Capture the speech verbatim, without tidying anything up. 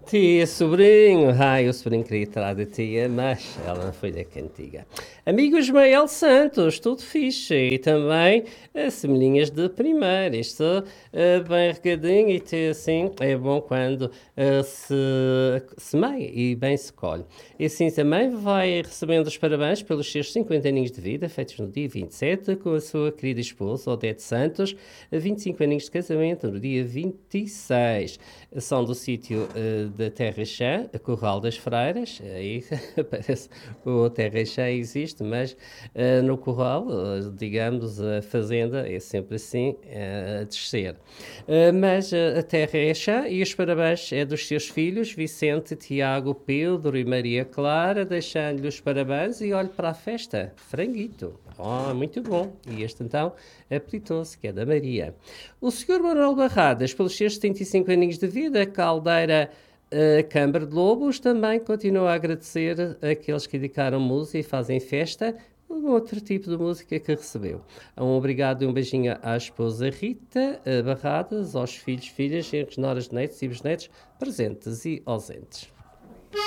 Tia, sobrinho, ai, o sobrinho queria trazer a tia, mas ela não foi da cantiga. Amigo Ismael Santos, tudo fixe, e também as semelhinhas de primeira, isto eh, bem regadinho e ter assim, é bom quando eh, se semeia e bem se colhe. E assim também vai recebendo os parabéns pelos seus cinquenta aninhos de vida, feitos no dia vinte e sete, com a sua querida esposa, Odete Santos, vinte e cinco aninhos de casamento no dia vinte e seis. São do sítio eh, da Terra Chã, a Corral das Freiras, aí parece que o Terra Chã existe, mas eh, no Corral, eh, digamos, a fazenda é sempre assim, eh, a descer. Eh, mas eh, a Terra é Chã e os parabéns é dos seus filhos, Vicente, Tiago, Pedro e Maria Clara, deixando-lhe os parabéns e olhe para a festa, franguito. Oh, muito bom. E este então apelitou-se, que é da Maria. O senhor Manuel Barradas, pelos seus setenta e cinco aninhos de vida, caldeira a Câmara de Lobos, também continua a agradecer àqueles que dedicaram música e fazem festa, um outro tipo de música que recebeu. Um obrigado e um beijinho à esposa Rita Barradas, aos filhos, filhas, genros, noras, netos e bisnetos, presentes e ausentes.